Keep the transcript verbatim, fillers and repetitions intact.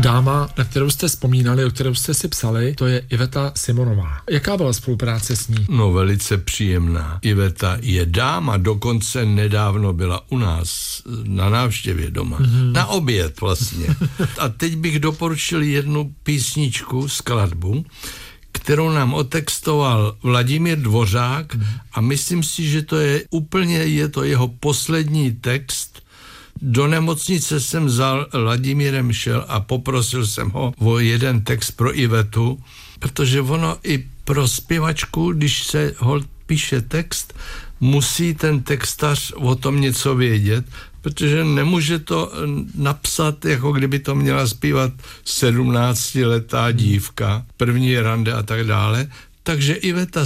Dáma, na kterou jste vzpomínali, o kterou jste si psali, to je Iveta Simonová. Jaká byla spolupráce s ní? No, velice příjemná. Iveta je dáma, dokonce nedávno byla u nás na návštěvě doma. Mm-hmm. Na oběd vlastně. A teď bych doporučil jednu písničku, skladbu, kterou nám otextoval Vladimír Dvořák a myslím si, že to je úplně, je to jeho poslední text. Do nemocnice jsem za Vladimírem šel a poprosil jsem ho o jeden text pro Ivetu, protože ono i pro zpěvačku, když se holt píše text, musí ten textař o tom něco vědět, protože nemůže to napsat, jako kdyby to měla zpívat sedmnáctiletá dívka, první rande a tak dále. Takže Iveta